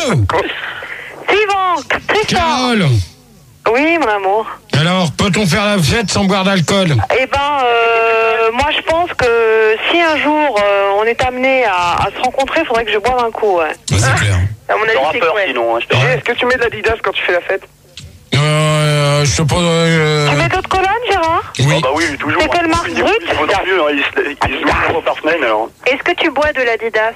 Suivant, Tristan. Carole. Oui, mon amour. Alors, peut-on faire la fête sans boire d'alcool? Eh ben, moi je pense que si un jour on est amené à se rencontrer, il faudrait que je boive un coup, ouais. Ouais, c'est clair. À mon avis, T'auras c'est peur ouais. sinon, hein, je te dis. Est-ce que tu mets de l'Adidas quand tu fais la fête? Je sais pas. Tu mets d'autres colonnes, Gérard? Oui. Oh bah oui, toujours. C'est quelle marque brute? Il faut mieux, hein, il se loue une fois par semaine alors. Est-ce que tu bois de l'Adidas?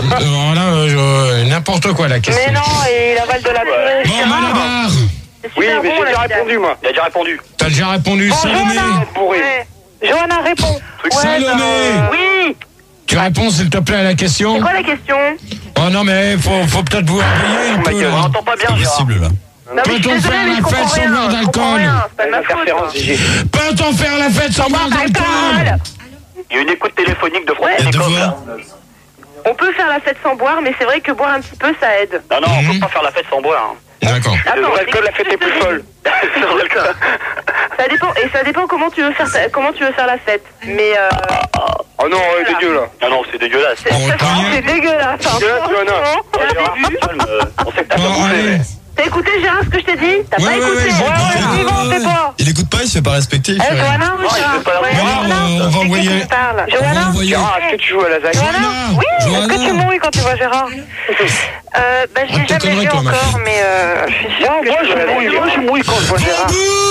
Voilà, n'importe quoi la question. Mais non, et il avale de la purée. Bon, Malabar. Oui, mais j'ai déjà répondu, moi. Il a déjà répondu. T'as déjà répondu, Bon, Salomé. Johanna, ouais. Johanna, réponds. Salomé. Oui. Tu réponds s'il te plaît à la question. C'est quoi la question? Oh non, mais faut peut-être vous réveiller un peu. On là. n'entend pas bien, C'est Gérard. possible là. Non, mais je suis Peut-on désolée, faire mais la je comprends fête sans rien, boire je comprends d'alcool? rien, c'est pas de ma faute. Interférence, Gigi. Peut-on faire la fête sans boire d'alcool? Il y a une écoute téléphonique de France Ouais. Télécom De là. On peut faire la fête sans boire, mais c'est vrai que boire un petit peu, ça aide. Non, on peut pas faire la fête sans boire. hein. D'accord. Le Attends, vrai alcool, la fête est plus folle. C'est vrai que- Ça dépend, et ça dépend comment tu veux faire la fête. Mais Oh non, dégueu, là. Ah non, c'est dégueulasse. c'est dégueulasse. Hein. Dégueulasse, Johanna. Franchement, Gérard, calme, on sait que t'as pas Bon, bouffé, allez. mais... t'as écouté Gérard ce que je t'ai dit? T'as Ouais, pas ouais, écouté? ouais, j'ai Suivant, c'est toi. Il écoute pas, il se fait pas respecter. Il Eh, fait rien. Johanna, il fait pas la ouais, Non, Johanna, on va c'est qui envoyer. qui me parle? On va Johanna? envoyer. Gérard, est-ce que tu joues à la lasagne? Johanna? Oui, est-ce que Johanna. tu mouilles quand tu vois Gérard? Bah, je l'ai t'es jamais connerie, vu toi, ma encore, fille. mais je suis sûre que Moi, je mouille quand je vois Gérard.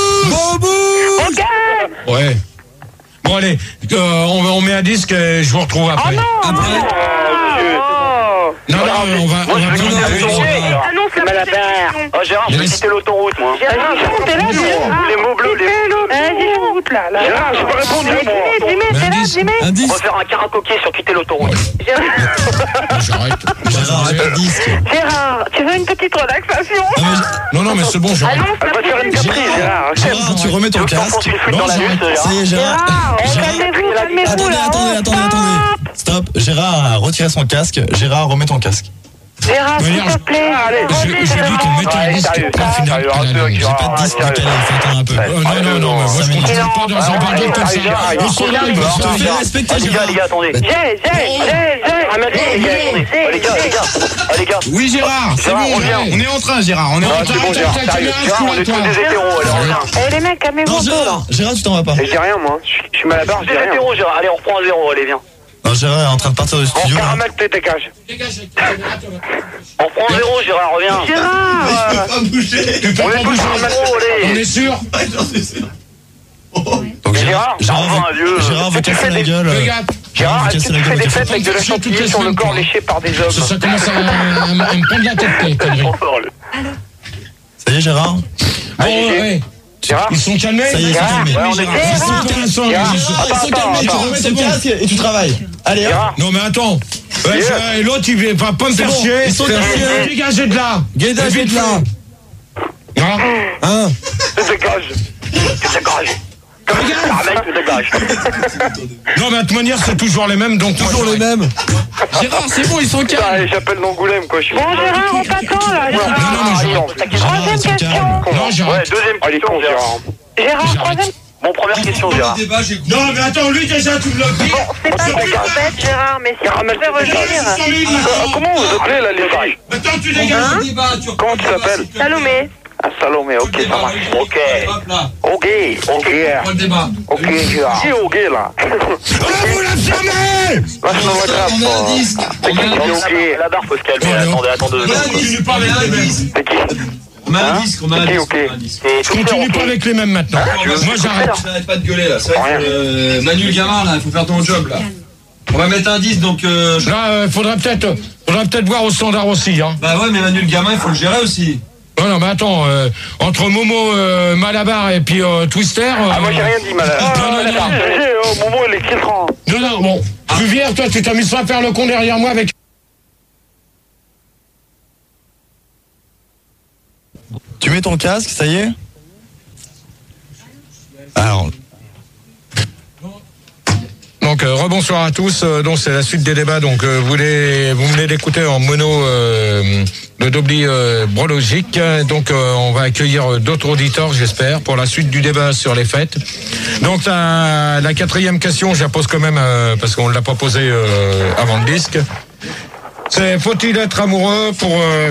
Ok! Ouais. Bon, allez, on met un disque et je vous retrouve Oh après. non! Après. Oh! Non, on va Moi, je veux quitter l'autoroute. Annonce la Malabar. prochaine Oh, Gérard, je veux quitter l'autoroute, moi. Gérard, t'es là, Les mots bleus, les... Vas-y, route là. Gérard, j'ai pas répondu, moi. Dis-moi, t'es là, dis-moi. Un On disque. va faire un karaoké sur quitter l'autoroute. J'arrête. Gérard, arrête le disque. Gérard, tu veux une petite relaxation? Non, mais c'est bon, j'arrête. Annonce Elle la va te faire une prochaine. caprice, Gérard. Gérard, tu remets ton Tu veux qu'on casque. une flûte dans la nuit, Ça y est, Gérard. Gérard, Gérard. calmez-vous là. Attendez. Stop. Gérard a retiré son casque. Gérard, remets ton casque. Gérard, s'il te plaît. J'ai dit qu'on mettait un disque point final à la langue. J'ai pas de disque décalé, faut attendre un peu. Non, mais moi je continue pas dans un bordel comme ça. Ils sont là, ils vont se Fais faire. respecter, Les Gérard. gars, attendez. Les gars. Oui, Gérard, c'est Gérard, bon, reviens. on est en train, Gérard. On est en Non, train. c'est bon, Gérard, T'as sérieux. caméra Gérard, on est sous tous la des hétéros, alors reviens. Eh les mecs, calmez-vous Non, un peu là. Gérard, tu t'en vas pas. Je dis rien, moi. Je suis Malabar, je Des dis rien. hétéros, Gérard. Allez, on reprend à zéro, allez, viens. Non, Gérard est en train de partir du En studio. là. caramel, t'es dégage. On reprend à zéro, Gérard, reviens. Gérard, Pas bouger. Tu peux pas bouger. allez. On est sûr? Donc Gérard, Gérard un vieux. Gérard veut casser la gueule. Fais gaffe. Gérard, est-ce que tu fais des fêtes avec de la Toutes les chantilly sur le semaines, corps quoi. léché par des hommes? Ça commence à me prendre la tête, tes conneries. Ça y est, Gérard. Bon, ouais. Gérard? Ils sont calmés? Ça y est, ils sont calmés. Ouais, on est Ils sont calmés. Ils sont Ils sont calmés. Tu attends, remets ton casque et tu travailles. Allez, hop. Gérard? Non, mais attends. Et l'autre, il va pas me faire bon, chier. ils sont calmés. Dégagez de là. Dégagez de là. Hein? Hein? Tu dégages. Tu dégages. Ah, mec, tu dégages. Non, mais de toute manière, c'est toujours les mêmes, donc Toujours les mêmes. Gérard, c'est bon, ils sont Putain, calmes. allez, j'appelle d'Angoulême, quoi. Je suis... bon Gérard, on t'attend là. Non, mais Gérard. j'arrête. Troisième question. Non, Ouais, j'arrête. deuxième Allez, question, con, Gérard. Gérard. Gérard, troisième. Bon, première question, Gérard. Non, mais attends, lui, déjà, tu me l'as dit. C'est pas une fête, Gérard, mais si tu Caramel, peux revenir. Comment vous appelez, là, les filles? Attends, tu dégages. Comment tu t'appelles? Salomé. Ah, Salomé, ok, ça marche. Ok. Ok, Gérard. Qui est ok, là? Vous la fermez. Lâche-moi la grappe. On a un disque. C'est qui qui est ok? La barre, faut se calmer. Attendez 2 secondes. Continue pas avec les mêmes. C'est qui? On met un disque, on a un Ok, disque. ok. on a un disque. Et tout Continue faire, pas avec les mêmes maintenant. Moi, j'arrête. N'arrête pas de gueuler là, c'est vrai Rien. que Manu le gamin là, il faut faire ton job là. On va mettre un 10 donc Là, faudrait peut-être voir au standard aussi, hein. bah ouais mais Manu le gamin il faut le gérer aussi. Non, mais attends, entre Momo, Malabar et puis Twister. Ah, moi, j'ai rien dit, madame. Momo, il est crissant. Non, bon. Juvière, toi, tu t'amuses pas à faire le con derrière moi avec. Tu mets ton casque, ça y est? Alors. Donc rebonsoir à tous. Donc c'est la suite des débats. Donc vous venez d'écouter en mono le Dobli Brologique. Donc on va accueillir d'autres auditeurs, j'espère, pour la suite du débat sur les fêtes. Donc la quatrième question, je la pose quand même parce qu'on ne l'a pas posée avant le disque. C'est faut-il être amoureux pour